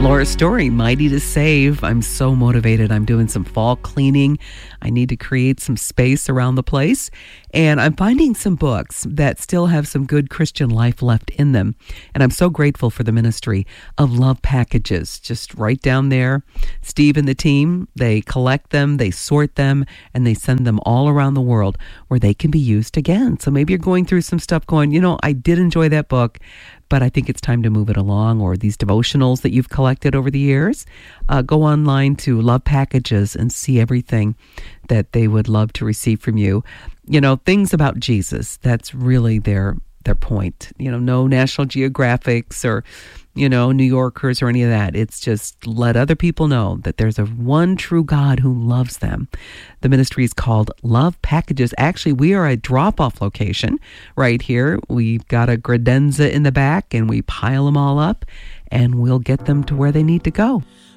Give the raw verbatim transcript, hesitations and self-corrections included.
Laura Story, Mighty to Save. I'm so motivated. I'm doing some fall cleaning. I need to create some space around the place. And I'm finding some books that still have some good Christian life left in them. And I'm so grateful for the ministry of Love Packages. Just right down there, Steve and the team, they collect them, they sort them, and they send them all around the world where they can be used again. So maybe you're going through some stuff going, you know, I did enjoy that book, but I think it's time to move it along, or these devotionals that you've collected over the years. Uh, go online to Love Packages and see everything that they would love to receive from you. You know, things about Jesus, that's really their their point. You know, no National Geographics or, you know, New Yorkers or any of that. It's just let other people know that there's a one true God who loves them. The ministry is called Love Packages. Actually, we are a drop-off location right here. We've got a credenza in the back, and we pile them all up, and we'll get them to where they need to go.